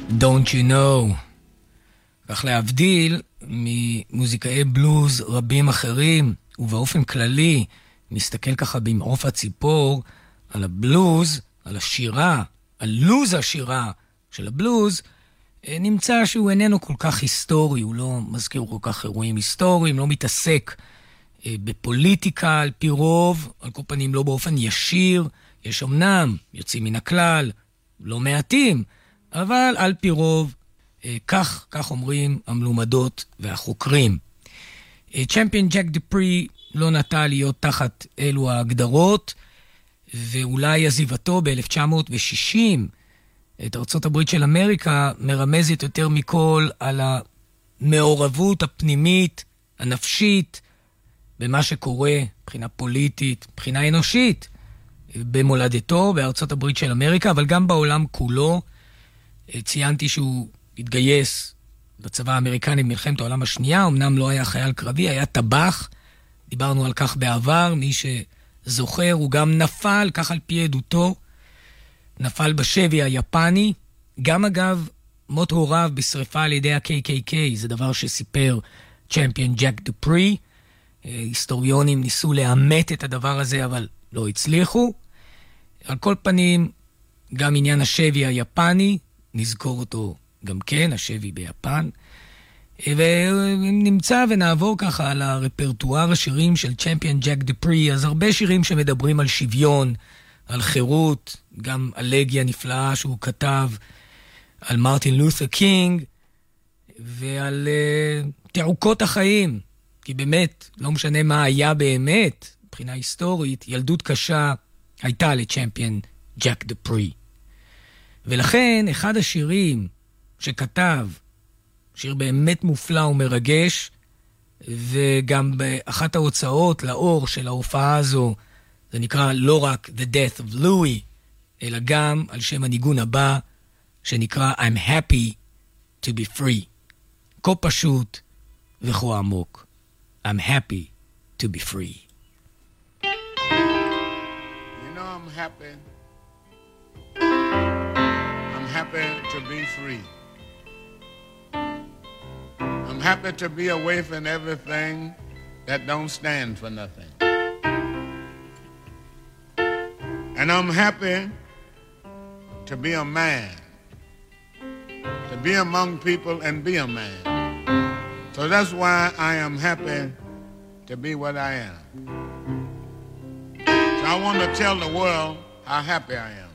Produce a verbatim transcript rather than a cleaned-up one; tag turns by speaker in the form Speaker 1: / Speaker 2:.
Speaker 1: Don't you know. כך להבדיל ממוזיקאי בלוז רבים אחרים, ובאופן כללי מסתכל ככה במעוף הציפור על הבלוז, על השירה, על לוז השירה של הבלוז, נמצא שהוא איננו כל כך היסטורי, הוא לא מזכיר כל כך אירועים היסטוריים, לא מתעסק בפוליטיקה על פי רוב, על כל פנים לא באופן ישיר, יש אמנם יוצאים מן הכלל, לא מעטים, אבל על פי רוב, כך, כך אומרים המלומדות והחוקרים. צ'מפיון ג'ק דופרי לא נטה להיות תחת אלו ההגדרות, ואולי עזיבתו ב-אלף תשע מאות ושישים את ארצות הברית של אמריקה מרמזת יותר מכל על המעורבות הפנימית, הנפשית, במה שקורה מבחינה פוליטית, מבחינה אנושית, במולדתו, בארצות הברית של אמריקה, אבל גם בעולם כולו. ציינתי שהוא התגייס לצבא האמריקני במלחמת העולם השנייה, אמנם לא היה חייל קרבי, היה טבח, דיברנו על כך בעבר, מי שזוכר, הוא גם נפל, כך על פי עדותו, נפל בשבי היפני, גם אגב מות הוריו בשריפה על ידי ה-קיי קיי קיי, זה דבר שסיפר צ'מפיון ג'ק דופרי, היסטוריונים ניסו לאמת את הדבר הזה, אבל לא הצליחו. על כל פנים, גם עניין השבי היפני, נזכור אותו גם כן, השבי ביפן, ונמצא ונעבור ככה על הרפרטואר השירים של צ'מפיון ג'ק דופרי, אז הרבה שירים שמדברים על שוויון, על חירות, גם אלגיה נפלאה שהוא כתב, על מרטין לותר קינג, ועל uh, תעוקות החיים, כי באמת, לא משנה מה היה באמת, מבחינה היסטורית, ילדות קשה הייתה לצ'מפיון ג'ק דופרי. ולכן, אחד השירים שכתב, שיר באמת מופלא ומרגש, וגם באחת ההוצאות לאור של ההופעה הזו, זה נקרא לא רק The Death of Louis, אלא גם על שם הניגון הבא, שנקרא I'm Happy to be Free. כה פשוט וכה עמוק. I'm happy to be free.
Speaker 2: You know I'm happy. I'm happy to be free. I'm happy to be away from everything that don't stand for nothing. And I'm happy to be a man, to be among people and be a man. So that's why I am happy to be what I am. So I want to tell the world how happy I am.